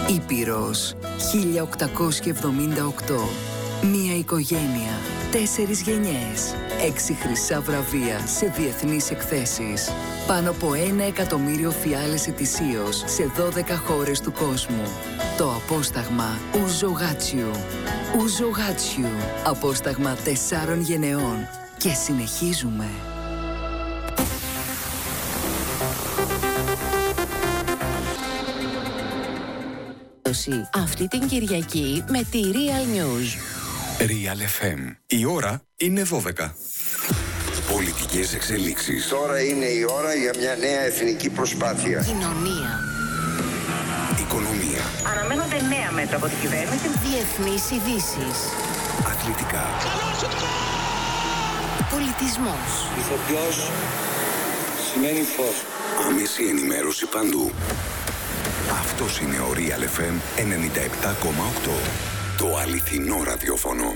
Ήπειρος 1878. Μία οικογένεια, 4 γενιές, 6 χρυσά βραβεία σε διεθνείς εκθέσεις. Πάνω από 1 εκατομμύριο φιάλες ετησίως σε 12 χώρες του κόσμου. Το απόσταγμα Ουζογάτσιου. Ουζογάτσιου. Απόσταγμα 4 γενεών. Και συνεχίζουμε. Αυτή την Κυριακή με τη Real News. Real FM. Η ώρα είναι 12. Πολιτικές εξελίξεις. Τώρα είναι η ώρα για μια νέα εθνική προσπάθεια. Κοινωνία. Οικονομία. Αναμένονται νέα μέτρα από την κυβέρνηση. Διεθνείς ειδήσεις. Αθλητικά. Πολιτισμός. Ηθοποιός σημαίνει φως. Άμεση ενημέρωση παντού. Αυτός είναι ο Real FM 97,8. Το αληθινό ραδιόφωνο.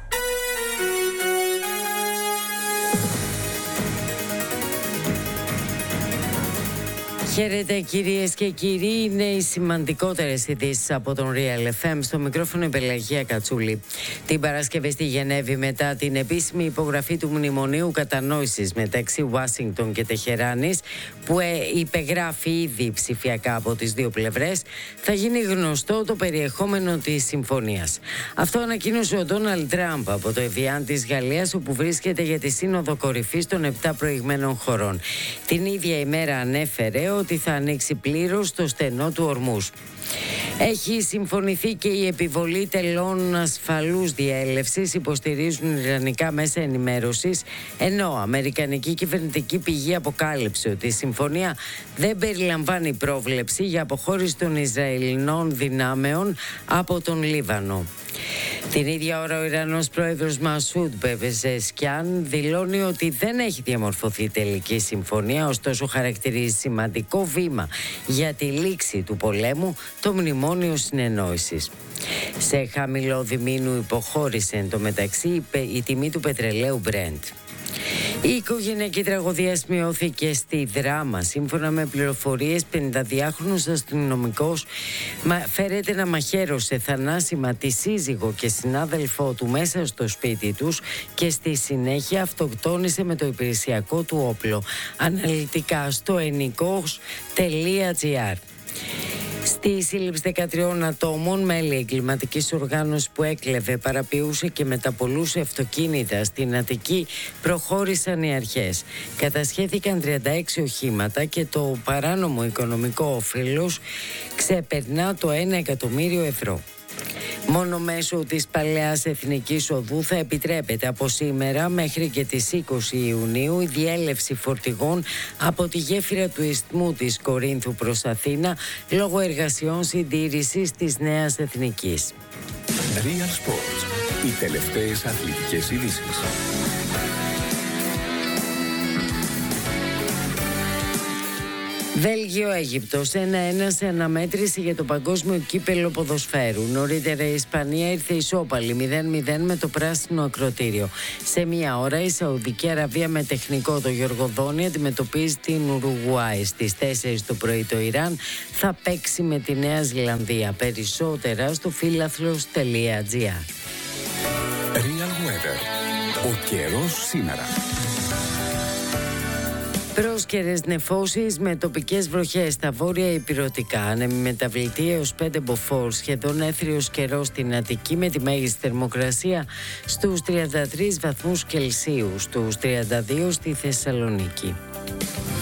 Χαίρετε κυρίες και κύριοι, είναι οι σημαντικότερες ειδήσεις από τον Real FM. Στο μικρόφωνο η Πελαγία Κατσούλη. Την Παρασκευή στη Γενέβη, μετά την επίσημη υπογραφή του Μνημονίου Κατανόησης μεταξύ Ουάσιγκτον και Τεχεράνης, που υπεγράφει ήδη ψηφιακά από τις δύο πλευρές, θα γίνει γνωστό το περιεχόμενο της συμφωνίας. Αυτό ανακοίνωσε ο Ντόναλντ Τραμπ από το Εβιάν της Γαλλίας, όπου βρίσκεται για τη Σύνοδο Κορυφής των 7 προηγμένων χωρών. Την ίδια ημέρα ανέφερε ότι θα ανοίξει πλήρως το στενό του Ορμούς. Έχει συμφωνηθεί και η επιβολή τελών ασφαλούς διέλευσης, υποστηρίζουν ιρανικά μέσα ενημέρωσης, ενώ αμερικανική κυβερνητική πηγή αποκάλυψε ότι η συμφωνία δεν περιλαμβάνει πρόβλεψη για αποχώρηση των Ισραηλινών δυνάμεων από τον Λίβανο. Την ίδια ώρα ο Ιρανός πρόεδρος Μασούντ Πεζεσκιάν δηλώνει ότι δεν έχει διαμορφωθεί τελική συμφωνία, ωστόσο χαρακτηρίζει σημαντικό βήμα για τη λήξη του πολέμου το Μνημόνιο Συνεννόησης. Σε χαμηλό διμήνου υποχώρησε εντωμεταξύ η τιμή του πετρελαίου Brent. Η οικογενειακή τραγωδία σημειώθηκε στη Δράμα. Σύμφωνα με πληροφορίες, 52χρονος αστυνομικός φέρεται να μαχαίρωσε θανάσιμα τη σύζυγο και συνάδελφό του μέσα στο σπίτι τους και στη συνέχεια αυτοκτόνησε με το υπηρεσιακό του όπλο. Αναλυτικά στο ennikos.gr. Στη σύλληψη 13 ατόμων, μέλη εγκληματικής οργάνωσης που έκλεβε, παραποιούσε και μεταπολούσε αυτοκίνητα στην Αττική, προχώρησαν οι αρχές. Κατασχέθηκαν 36 οχήματα και το παράνομο οικονομικό όφελος ξεπερνά το 1 εκατομμύριο ευρώ. Μόνο μέσω της Παλαιάς Εθνικής Οδού θα επιτρέπεται από σήμερα μέχρι και τις 20 Ιουνίου η διέλευση φορτηγών από τη γέφυρα του Ισθμού της Κορίνθου προς Αθήνα λόγω εργασιών συντήρησης της Νέας Εθνικής. Real Sports. Οι τελευταίες αθλητικές ειδήσεις. Βέλγιο-Αίγυπτος 1-1 σε αναμέτρηση για το παγκόσμιο κύπελλο ποδοσφαίρου. Νωρίτερα η Ισπανία ήρθε ισόπαλη 0-0 με το πράσινο ακροτήριο. Σε μία ώρα η Σαουδική Αραβία με τεχνικό το Γιοργοδόνη αντιμετωπίζει την Ουρουγουάη. Στις 4 το πρωί το Ιράν θα παίξει με τη Νέα Ζηλανδία. Περισσότερα στο φίλαθλος.gr. Real Weather. Ο καιρός σήμερα. Πρόσκαιρες νεφώσεις με τοπικές βροχές στα βόρεια ηπειρωτικά. Άνεμη μεταβλητή έως 5 μποφόρ. Σχεδόν έθριος καιρός στην Αττική με τη μέγιστη θερμοκρασία στους 33 βαθμούς Κελσίου, στους 32 στη Θεσσαλονίκη.